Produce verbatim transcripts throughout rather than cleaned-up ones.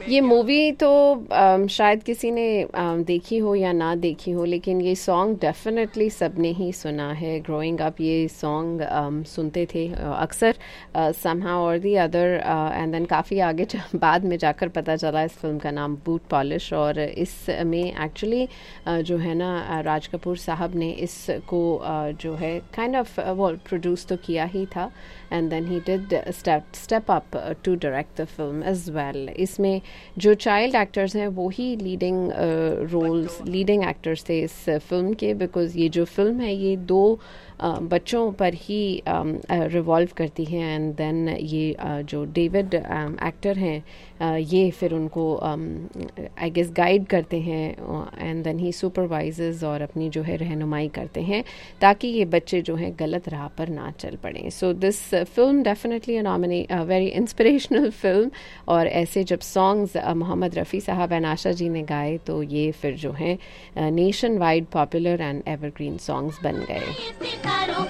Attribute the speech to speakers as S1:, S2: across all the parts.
S1: ये मूवी तो um, शायद किसी ने um, देखी हो या ना देखी हो, लेकिन ये सॉन्ग डेफिनेटली सबने ही सुना है। ग्रोइंग अप ये सॉन्ग um, सुनते थे uh, अक्सर समहाउ और दी अदर, एंड देन काफ़ी आगे बाद में जाकर पता चला इस फिल्म का नाम बूट पॉलिश। और इसमें एक्चुअली uh, जो है ना राज कपूर साहब ने इसको uh, जो है काइंड ऑफ वो प्रोड्यूस तो किया ही था, and then he did step step up to direct the film as well. इसमें जो चाइल्ड एक्टर्स हैं वो ही लीडिंग रोल्स लीडिंग एक्टर्स थे इस फिल्म के, बिकॉज ये जो फिल्म है ये दो Uh, बच्चों पर ही रिवॉल्व um, uh, करती हैं। एंड देन ये uh, जो डेविड एक्टर um, हैं uh, ये फिर उनको आई गेस गाइड करते हैं, एंड देन ही सुपरवाइजर्स और अपनी जो है रहनुमाई करते हैं ताकि ये बच्चे जो हैं गलत राह पर ना चल पड़ें। So this film definitely a nominee very inspirational film. और ऐसे जब सॉन्ग्स uh, मोहम्मद रफ़ी साहब एंड आशा जी ने गाए तो ये फिर जो हैं nation wide popular and evergreen songs बन गए।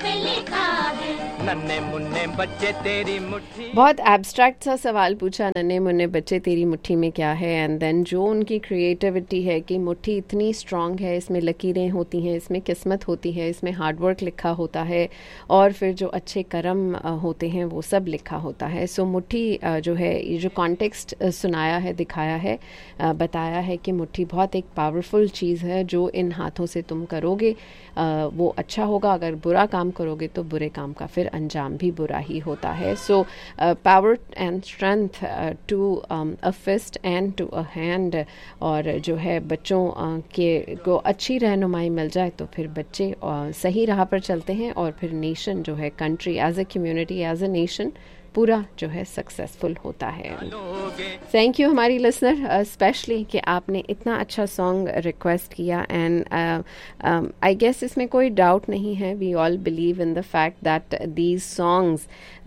S2: नन्हे मुन्ने बच्चे तेरी मुट्ठी,
S1: बहुत एब्स्ट्रैक्ट सा सवाल पूछा, नन्हे मुन्ने बच्चे तेरी मुट्ठी में क्या है। एंड देन जो उनकी क्रिएटिविटी है कि मुट्ठी इतनी स्ट्रांग है, इसमें लकीरें होती हैं, इसमें किस्मत होती है, इसमें हार्डवर्क लिखा होता है, और फिर जो अच्छे कर्म होते हैं वो सब लिखा होता है। सो मुट्ठी जो है ये जो कॉन्टेक्स्ट सुनाया है, दिखाया है, बताया है कि मुट्ठी बहुत एक पावरफुल चीज़ है। जो इन हाथों से तुम करोगे वो अच्छा होगा, अगर बुरा काम करोगे तो बुरे काम का फिर अंजाम भी बुरा ही होता है। So power and strength to a fist and to a hand. और जो है बच्चों uh, के को अच्छी रहनुमाई मिल जाए तो फिर बच्चे uh, सही राह पर चलते हैं, और फिर नेशन जो है, country as a community as a nation पूरा जो है सक्सेसफुल होता है। थैंक यू हमारी लिसनर स्पेशली कि आपने इतना अच्छा सॉन्ग रिक्वेस्ट किया। एंड आई गेस इसमें कोई डाउट नहीं है, we all believe in the fact that these songs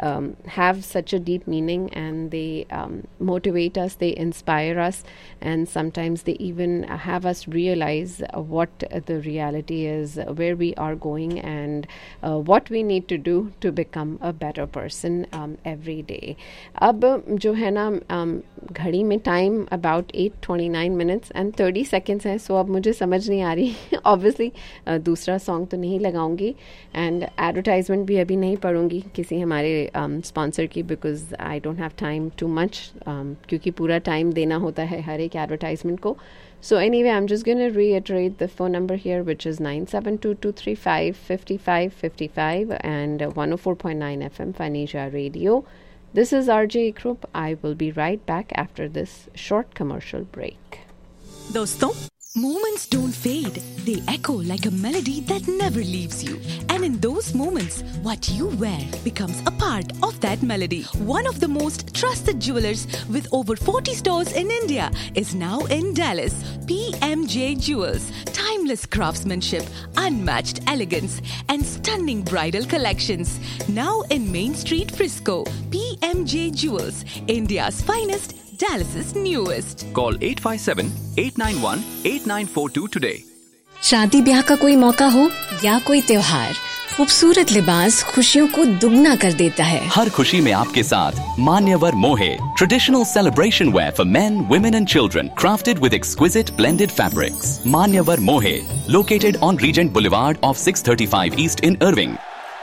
S1: have such a deep meaning and they motivate us, they inspire us, and sometimes they even have us realise what the reality is, where we are going, and what we need to do to become a better person every day. अब जो है ना घड़ी में time about eight twenty nine minutes and thirty seconds हैं। सो अब मुझे समझ नहीं आ रही ऑब्वियसली दूसरा सॉन्ग तो नहीं लगाऊंगी, एंड एडवर्टाइजमेंट भी अभी नहीं पढ़ूंगी किसी हमारे स्पॉन्सर की, because I don't have time too much, क्योंकि पूरा टाइम देना होता है हर एक एडवर्टाइजमेंट को। So anyway, I'm just going to reiterate the phone number here, which is nine seven two two three five five five five five and one oh four point nine F M Phanesia Radio. This is R J Krupp. I will be right back after this short commercial break.
S3: दोस्तों, moments don't fade. They echo like a melody that never leaves you. And in those moments, what you wear becomes a part of that melody. One of the most trusted jewelers with over forty stores in India is now in Dallas. P M J Jewels. Timeless craftsmanship, unmatched elegance, and stunning bridal collections. Now in Main Street, Frisco. P M J Jewels, India's finest, Dallas's newest.
S4: Call eight five seven eight nine one eight nine four two today.
S5: शादी ब्याह का कोई मौका हो या कोई त्योहार, खूबसूरत लिबास खुशियों को दुगना कर देता है।
S4: हर खुशी में आपके साथ मान्यवर मोहे, traditional celebration wear for men, women and children, crafted with exquisite blended fabrics. Manyavar Mohe, located on Regent Boulevard off six thirty-five East in Irving.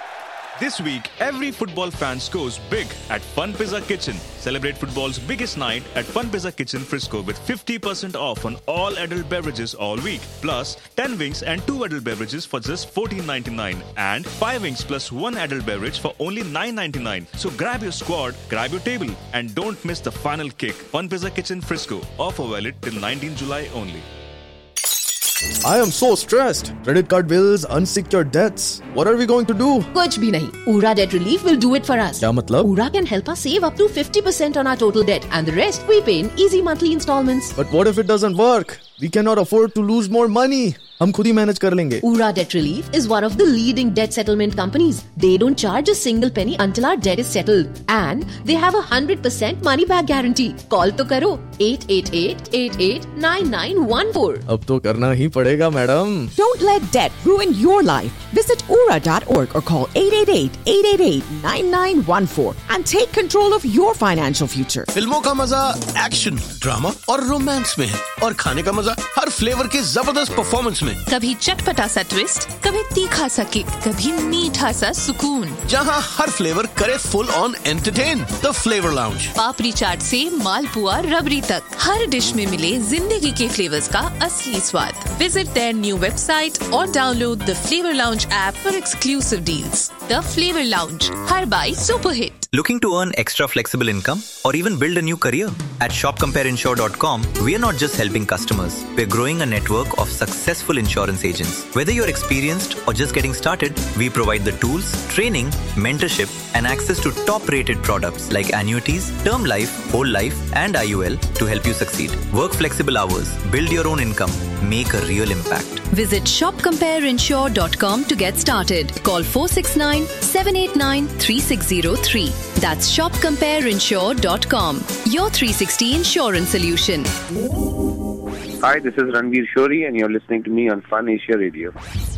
S6: This week, every football fan scores big at Fun Pizza Kitchen. Celebrate football's biggest night at Fun Pizza Kitchen Frisco with fifty percent off on all adult beverages all week. Plus, ten wings and two adult beverages for just fourteen ninety-nine. And five wings plus one adult beverage for only nine ninety-nine. So grab your squad, grab your table, and don't miss the final kick. Fun Pizza Kitchen Frisco. Offer valid till nineteenth July only.
S7: I am so stressed. Credit card bills, unsecured debts. What are we going to do?
S8: कुछ भी नहीं. Ura Debt Relief will do it for us.
S7: क्या मतलब?
S8: Ura can help us save up to fifty percent on our total debt, and the rest we pay in easy monthly installments.
S7: But what if it doesn't work? We cannot afford to lose more money. हम खुद ही manage कर लेंगे।
S8: Ura Debt Relief is one of the leading debt settlement companies. They don't charge a single penny until our debt is settled. And they have a one hundred percent money back guarantee. Call to karo eight eight eight, eight eight nine nine one four.
S7: अब तो करना ही पड़ेगा madam.
S9: Don't let debt ruin your life. Visit ura dot org or call eight eight eight, eight eight eight, nine nine one four and take control of your financial future.
S10: फिल्मों का मजा action, drama और romance में है और खाने का मजा हर फ्लेवर के जबरदस्त परफॉर्मेंस में।
S3: कभी चटपटा सा ट्विस्ट, कभी तीखा सा किक, कभी मीठा सा सुकून।
S10: जहाँ हर फ्लेवर करे full on entertain. The flavour lounge.
S3: पापड़ी चाट से मालपुआ रबड़ी तक, हर डिश में मिले जिंदगी के फ्लेवर्स का असली स्वाद। विजिट देयर न्यू वेबसाइट और download the flavour lounge app for exclusive deals. The flavour lounge, her by super hit.
S11: Looking to earn extra flexible income or even build a new career? At shop compare insure dot com, we are not just helping customers. We're growing a network of successful insurance agents. Whether you're experienced or just getting started, we provide the tools, training, mentorship, and access to top-rated products like annuities, term life, whole life, and I U L to help you succeed. Work flexible hours, build your own income, make a real impact.
S3: Visit shop compare insure dot com to get started. Call four six nine, seven eight nine, three six zero three. That's shop compare insure dot com. Your three sixty insurance solution.
S12: Hi, this is Ranveer Shori and you're listening to me on Fun Asia Radio.